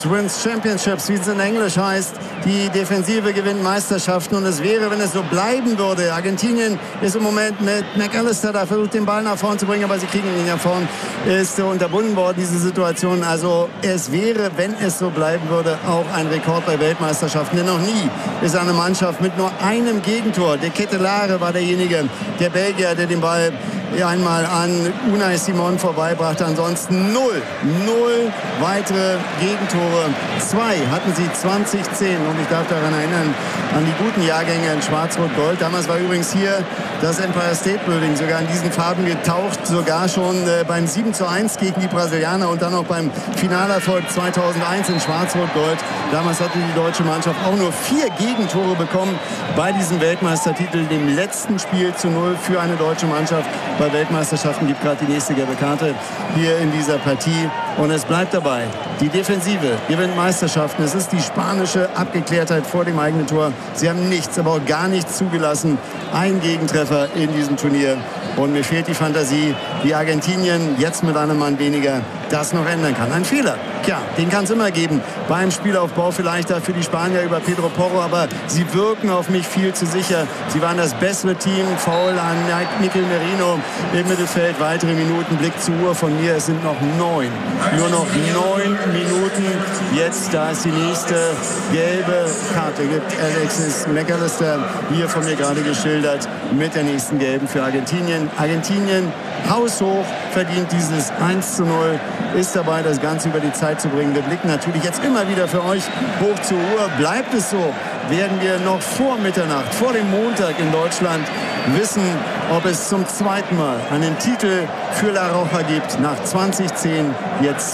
Wins Championships, wie es in Englisch heißt. Die Defensive gewinnt Meisterschaften und es wäre, wenn es so bleiben würde. Argentinien ist im Moment mit McAllister, da versucht den Ball nach vorn zu bringen, aber sie kriegen ihn nach vorn. Ist unterbunden worden, diese Situation. Also es wäre, wenn es so bleiben würde, auch ein Rekord bei Weltmeisterschaften. Denn noch nie ist eine Mannschaft mit nur einem Gegentor. De Ketelaere war derjenige, der Belgier, der den Ball einmal an Unai Simon vorbeibrachte. Ansonsten null weitere Gegentore. 2 hatten sie 2010 und ich darf daran erinnern, an die guten Jahrgänge in Schwarz-Rot-Gold. Damals war übrigens hier das Empire State Building sogar in diesen Farben getaucht, sogar schon beim 7:1 gegen die Brasilianer und dann auch beim Finalerfolg 2001 in Schwarz-Rot-Gold. Damals hatte die deutsche Mannschaft auch nur 4 Gegentore bekommen bei diesem Weltmeistertitel, dem letzten Spiel zu 0 für eine deutsche Mannschaft. Bei Weltmeisterschaften gibt gerade die nächste gelbe Karte hier in dieser Partie. Und es bleibt dabei. Die Defensive gewinnt Meisterschaften. Es ist die spanische Abgeklärtheit vor dem eigenen Tor. Sie haben nichts, aber auch gar nichts zugelassen. Ein Gegentreffer in diesem Turnier. Und mir fehlt die Fantasie, wie Argentinien jetzt mit einem Mann weniger das noch ändern kann. Ein Fehler, tja, den kann es immer geben. Beim Spielaufbau vielleicht da für die Spanier über Pedro Porro, aber sie wirken auf mich viel zu sicher. Sie waren das bessere Team. Foul an Mikel Merino im Mittelfeld. Weitere Minuten, Blick zur Uhr von mir. Es sind noch 9. Nur noch 9 Minuten. Jetzt, da ist die nächste gelbe Karte. Gibt Alexis McAllister hier von mir gerade geschildert mit der nächsten gelben für Argentinien. Argentinien haushoch verdient dieses 1:0, ist dabei, das Ganze über die Zeit zu bringen. Wir blicken natürlich jetzt immer wieder für euch hoch zur Uhr. Bleibt es so, werden wir noch vor Mitternacht, vor dem Montag in Deutschland wissen, ob es zum zweiten Mal einen Titel für La Roja gibt. Nach 2010, jetzt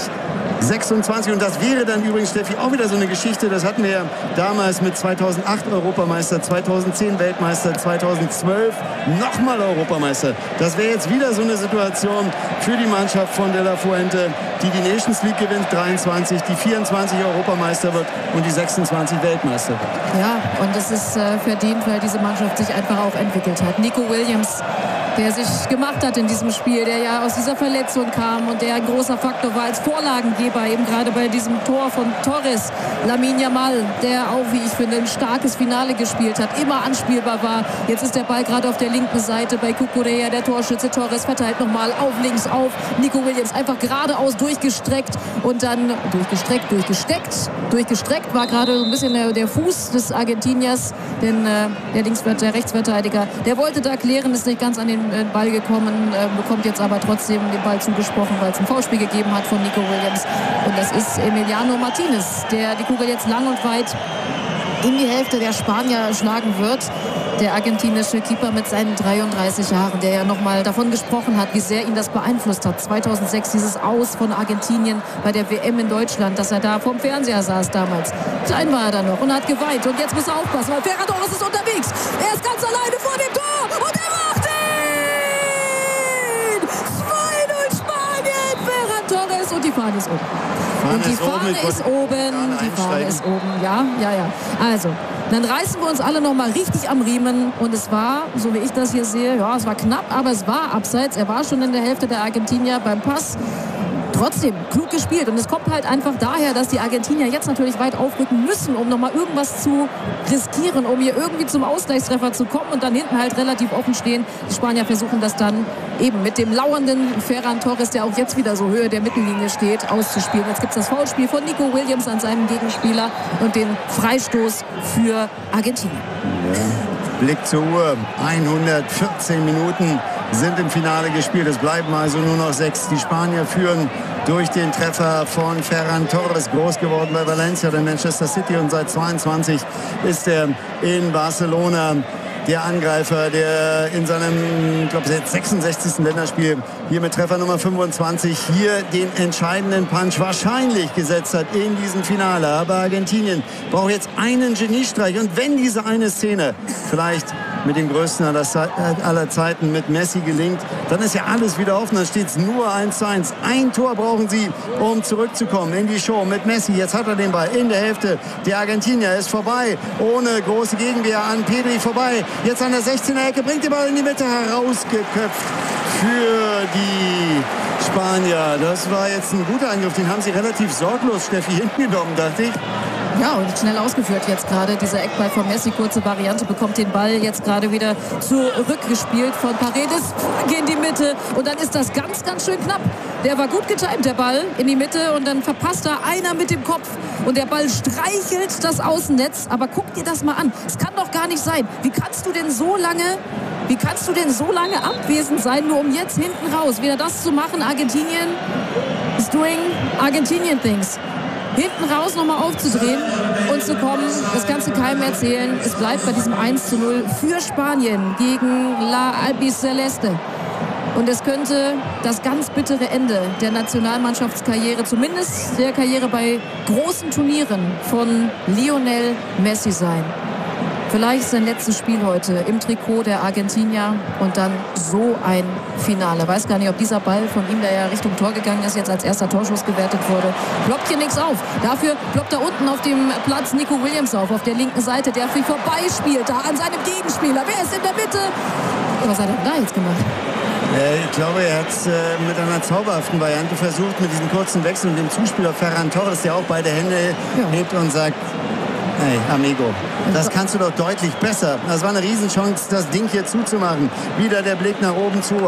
2026. Und das wäre dann übrigens, Steffi, auch wieder so eine Geschichte. Das hatten wir ja damals mit 2008 Europameister, 2010 Weltmeister, 2012 nochmal Europameister. Das wäre jetzt wieder so eine Situation für die Mannschaft von De La Fuente, die die Nations League gewinnt, 23, die 24 Europameister wird und die 26 Weltmeister wird. Ja, und es ist verdient, weil diese Mannschaft sich einfach auch entwickelt hat. Nico Williams, der sich gemacht hat in diesem Spiel, der ja aus dieser Verletzung kam und der ein großer Faktor war als Vorlagengeber, eben gerade bei diesem Tor von Torres. Lamine Yamal, der auch, wie ich finde, ein starkes Finale gespielt hat, immer anspielbar war. Jetzt ist der Ball gerade auf der linken Seite bei Cucurella, der Torschütze. Torres verteilt nochmal auf links auf. Nico Williams einfach geradeaus durchgestreckt und dann durchgestreckt war gerade so ein bisschen der Fuß des Argentiniers, denn der Rechtsverteidiger, der wollte da klären, ist nicht ganz an den Ball gekommen, bekommt jetzt aber trotzdem den Ball zugesprochen, weil es ein Foulspiel gegeben hat von Nico Williams. Und das ist Emiliano Martinez, der die Kugel jetzt lang und weit in die Hälfte der Spanier schlagen wird. Der argentinische Keeper mit seinen 33 Jahren, der ja nochmal davon gesprochen hat, wie sehr ihn das beeinflusst hat. 2006 dieses Aus von Argentinien bei der WM in Deutschland, dass er da vorm Fernseher saß damals. Klein war er dann noch und hat geweint. Und jetzt muss er aufpassen, weil Ferran Torres ist unterwegs. Er ist ganz alleine vor dem Tor und er macht ihn! 2:0 Spanien, Ferran Torres und die Fahne ist oben. Und die Fahne ist oben. Ja. Also, dann reißen wir uns alle noch mal richtig am Riemen. Und es war, so wie ich das hier sehe, ja, es war knapp, aber es war abseits. Er war schon in der Hälfte der Argentinier beim Pass. Trotzdem, klug gespielt. Und es kommt halt einfach daher, dass die Argentinier jetzt natürlich weit aufrücken müssen, um noch mal irgendwas zu riskieren, um hier irgendwie zum Ausgleichstreffer zu kommen und dann hinten halt relativ offen stehen. Die Spanier versuchen das dann eben mit dem lauernden Ferran Torres, der auch jetzt wieder so Höhe der Mittellinie steht, auszuspielen. Jetzt gibt es das Foulspiel von Nico Williams an seinem Gegenspieler und den Freistoß für Argentinien. Ja. Blick zur Uhr, 114 Minuten sind im Finale gespielt. Es bleiben also nur noch 6. Die Spanier führen durch den Treffer von Ferran Torres, groß geworden bei Valencia, der Manchester City, und seit 22 ist er in Barcelona. Der Angreifer, der in seinem, ich glaube, 66. Länderspiel hier mit Treffer Nummer 25 hier den entscheidenden Punch wahrscheinlich gesetzt hat in diesem Finale. Aber Argentinien braucht jetzt einen Geniestreich. Und wenn diese eine Szene vielleicht mit dem größten aller Zeiten, mit Messi gelingt, dann ist ja alles wieder offen. Dann steht es nur 1:1. Ein Tor brauchen sie, um zurückzukommen in die Show mit Messi. Jetzt hat er den Ball in der Hälfte. Der Argentinier ist vorbei, ohne große Gegenwehr an Pedri vorbei. Jetzt an der 16er-Ecke, bringt den Ball in die Mitte, herausgeköpft für die Spanier. Das war jetzt ein guter Angriff. Den haben sie relativ sorglos, Steffi, hinten genommen, dachte ich. Ja, und schnell ausgeführt jetzt gerade. Dieser Eckball von Messi, kurze Variante, bekommt den Ball jetzt gerade wieder zurückgespielt von Paredes in die Mitte. Und dann ist das ganz, ganz schön knapp. Der war gut getimt, der Ball in die Mitte. Und dann verpasst da einer mit dem Kopf. Und der Ball streichelt das Außennetz. Aber guck dir das mal an. Es kann doch gar nicht sein. Wie kannst du denn so lange abwesend sein, nur um jetzt hinten raus wieder das zu machen? Argentinien is doing Argentinian things. Hinten raus nochmal aufzudrehen und zu kommen, das Ganze keinem erzählen. Es bleibt bei diesem 1:0 für Spanien gegen La Albiceleste. Und es könnte das ganz bittere Ende der Nationalmannschaftskarriere, zumindest der Karriere bei großen Turnieren von Lionel Messi sein. Vielleicht sein letztes Spiel heute im Trikot der Argentinier und dann so ein Finale. Weiß gar nicht, ob dieser Ball von ihm, der ja Richtung Tor gegangen ist, jetzt als erster Torschuss gewertet wurde. Ploppt hier nichts auf. Dafür ploppt da unten auf dem Platz Nico Williams auf der linken Seite, der viel vorbeispielt, da an seinem Gegenspieler. Wer ist in der Mitte? Was hat er da jetzt gemacht? Ich glaube, er hat mit einer zauberhaften Variante versucht, mit diesem kurzen Wechsel und dem Zuspieler Ferran Torres, der auch beide Hände hebt und sagt: Hey, amigo, das kannst du doch deutlich besser. Das war eine Riesenchance, das Ding hier zuzumachen. Wieder der Blick nach oben zu.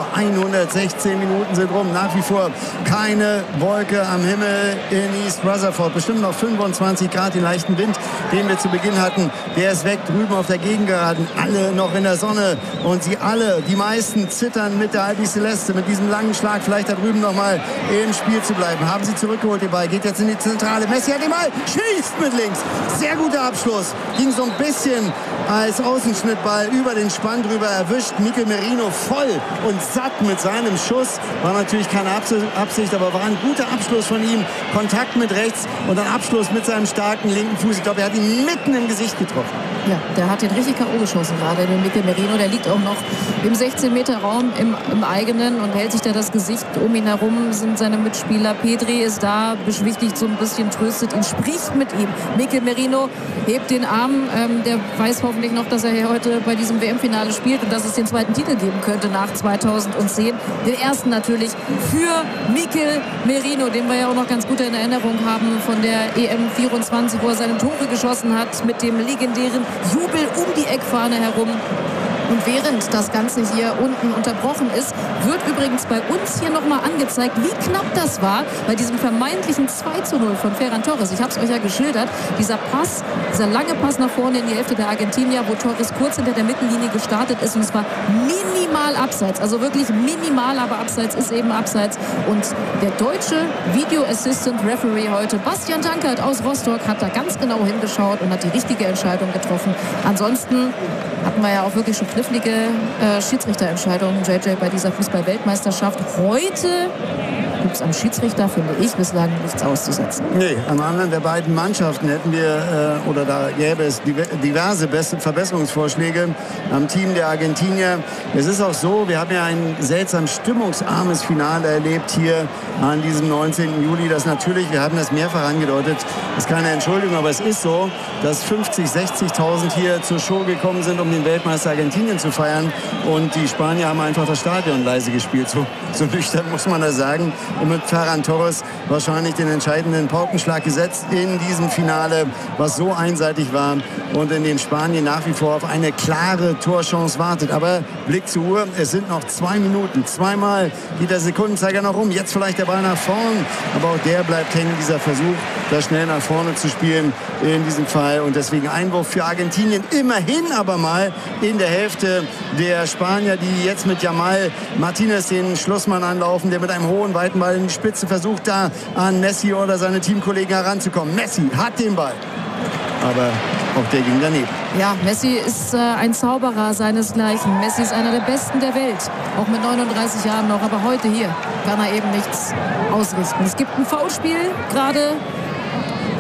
116 Minuten sind rum. Nach wie vor keine Wolke am Himmel in East Rutherford. Bestimmt noch 25 Grad, den leichten Wind, den wir zu Beginn hatten. Der ist weg drüben auf der Gegengeraden. Alle noch in der Sonne. Und sie alle, die meisten, zittern mit der Albiceleste, mit diesem langen Schlag, vielleicht da drüben noch mal im Spiel zu bleiben. Haben sie zurückgeholt, den Ball. Geht jetzt in die Zentrale. Messi hat den Ball. Schießt mit links. Sehr guter Abschluss. Ging so ein bisschen als Außenschnittball über den Spann drüber, erwischt Mikel Merino voll und satt mit seinem Schuss. War natürlich keine Absicht, aber war ein guter Abschluss von ihm. Kontakt mit rechts und dann Abschluss mit seinem starken linken Fuß. Ich glaube, er hat ihn mitten im Gesicht getroffen. Ja, der hat den richtig K.O. geschossen gerade, den Mikel Merino. Der liegt auch noch im 16-Meter-Raum im eigenen und hält sich da das Gesicht. Um ihn herum sind seine Mitspieler. Pedri ist da, beschwichtigt so ein bisschen, tröstet ihn, spricht mit ihm. Mikel Merino hebt den Arm. Der weiß hoffentlich noch, dass er hier heute bei diesem WM-Finale spielt und dass es den zweiten Titel geben könnte nach 2010. Den ersten natürlich für Mikel Merino, den wir ja auch noch ganz gut in Erinnerung haben von der EM 24, wo er seine Tore geschossen hat mit dem legendären Jubel um die Eckfahne herum. Und während das Ganze hier unten unterbrochen ist, wird übrigens bei uns hier nochmal angezeigt, wie knapp das war bei diesem vermeintlichen 2:0 von Ferran Torres. Ich habe es euch ja geschildert. Dieser Pass, dieser lange Pass nach vorne in die Hälfte der Argentinier, wo Torres kurz hinter der Mittellinie gestartet ist. Und es war minimal abseits. Also wirklich minimal, aber abseits ist eben abseits. Und der deutsche Video Assistant Referee heute, Bastian Dankert aus Rostock, hat da ganz genau hingeschaut und hat die richtige Entscheidung getroffen. Ansonsten hatten wir ja auch wirklich schon knifflige Schiedsrichterentscheidungen, JJ, bei dieser Fußball-Weltmeisterschaft. Heute gibt es am Schiedsrichter, finde ich, bislang nichts auszusetzen. Nee, am anderen der beiden Mannschaften hätten wir, oder da gäbe es diverse Verbesserungsvorschläge am Team der Argentinier. Es ist auch so, wir haben ja ein seltsam stimmungsarmes Finale erlebt hier an diesem 19. Juli. Das natürlich, wir haben das mehrfach angedeutet, ist keine Entschuldigung, aber es ist so, dass 50.000, 60.000 hier zur Show gekommen sind, um den Weltmeister Argentinien zu feiern. Und die Spanier haben einfach das Stadion leise gespielt. So nüchtern muss man das sagen. Und mit Ferran Torres wahrscheinlich den entscheidenden Paukenschlag gesetzt in diesem Finale, was so einseitig war und in dem Spanien nach wie vor auf eine klare Torchance wartet. Aber Blick zur Uhr, es sind noch 2 Minuten. Zweimal geht der Sekundenzeiger noch rum. Jetzt vielleicht der Ball nach vorn, aber auch der bleibt hängen, dieser Versuch, da schnell nach vorne zu spielen in diesem Fall. Und deswegen Einwurf für Argentinien, immerhin aber mal in der Hälfte der Spanier, die jetzt mit Jamal Martinez, den Schlussmann, anlaufen, der mit einem hohen, weiten Ball in die Spitze versucht, da an Messi oder seine Teamkollegen heranzukommen. Messi hat den Ball, aber auch der ging daneben. Ja, Messi ist ein Zauberer seinesgleichen. Messi ist einer der Besten der Welt, auch mit 39 Jahren noch. Aber heute hier kann er eben nichts ausrichten. Es gibt ein Foulspiel gerade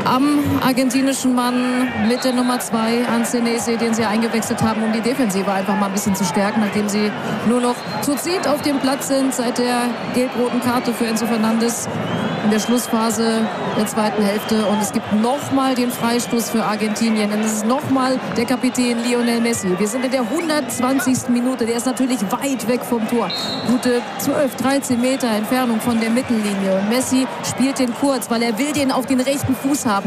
am argentinischen Mann mit der Nummer 2 an Senesi, den sie eingewechselt haben, um die Defensive einfach mal ein bisschen zu stärken, nachdem sie nur noch zu zehnt auf dem Platz sind seit der gelb-roten Karte für Enzo Fernandes in der Schlussphase der zweiten Hälfte. Und es gibt nochmal den Freistoß für Argentinien. Und es ist nochmal der Kapitän Lionel Messi. Wir sind in der 120. Minute. Der ist natürlich weit weg vom Tor. Gute 12, 13 Meter Entfernung von der Mittellinie. Und Messi spielt den kurz, weil er will den auf den rechten Fuß haben.